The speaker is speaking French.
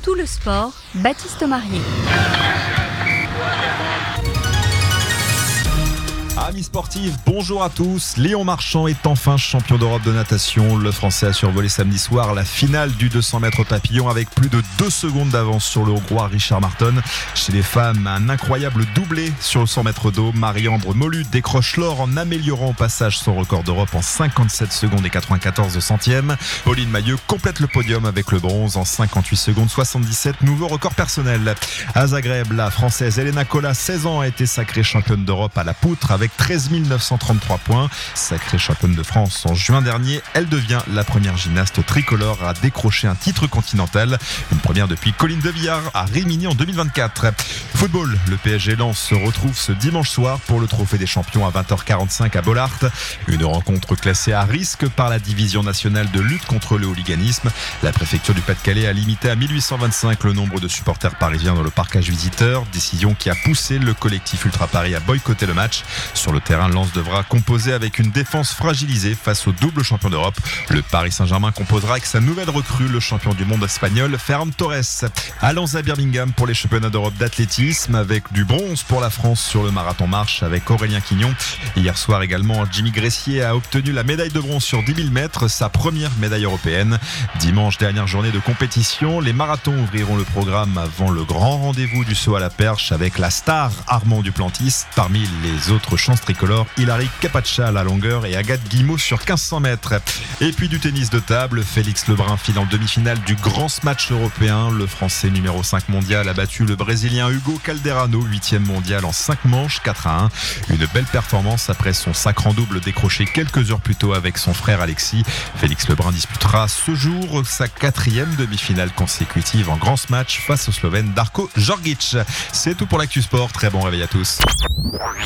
tout le sport, Baptiste Marier. Amis sportifs, bonjour à tous. Léon Marchand est enfin champion d'Europe de natation. Le Français a survolé samedi soir la finale du 200 mètres papillon avec plus de 2 secondes d'avance sur le Hongrois Richard Marton. Chez les femmes, un incroyable doublé sur le 100 mètres d'eau. Marie-Ambre Molu décroche l'or en améliorant au passage son record d'Europe en 57 secondes et 94 centièmes. Pauline Mailleux complète le podium avec le bronze en 58 secondes 77, nouveau record personnel. À Zagreb, la Française Elena Cola, 16 ans, a été sacrée championne d'Europe à la poutre avec 13 933 points. Sacrée championne de France en juin dernier, elle devient la première gymnaste tricolore à décrocher un titre continental. Une première depuis Colline de Villars à Rimini en 2024. Football, le PSG Lens se retrouve ce dimanche soir pour le Trophée des Champions à 20h45 à Bollaert. Une rencontre classée à risque par la division nationale de lutte contre le hooliganisme. La préfecture du Pas-de-Calais a limité à 1825 le nombre de supporters parisiens dans le parcage visiteur. Décision qui a poussé le collectif Ultra Paris à boycotter le match. Sur le terrain, Lens devra composer avec une défense fragilisée face au double champion d'Europe. Le Paris Saint-Germain composera avec sa nouvelle recrue, le champion du monde espagnol, Ferran Torres. Allons à Birmingham pour les championnats d'Europe d'athlétisme avec du bronze pour la France sur le marathon marche avec Aurélien Quignon. Hier soir également, Jimmy Gressier a obtenu la médaille de bronze sur 10 000 mètres, sa première médaille européenne. Dimanche, dernière journée de compétition, les marathons ouvriront le programme avant le grand rendez-vous du saut à la perche avec la star Armand Duplantis. Parmi les autres chances tricolores, Hilary Capacha à la longueur et Agathe Guillemot sur 1500 mètres. Et puis du tennis de table, Félix Lebrun file en demi-finale du grand smash européen. Le Français numéro 5 mondial a battu le Brésilien Hugo Calderano, 8e mondial en 5 manches, 4-1. Une belle performance après son sacre en double décroché quelques heures plus tôt avec son frère Alexis. Félix Lebrun disputera ce jour sa 4e demi-finale consécutive en grand smash face au Slovène Darko Djordjic. C'est tout pour l'actu sport. Très bon réveil à tous.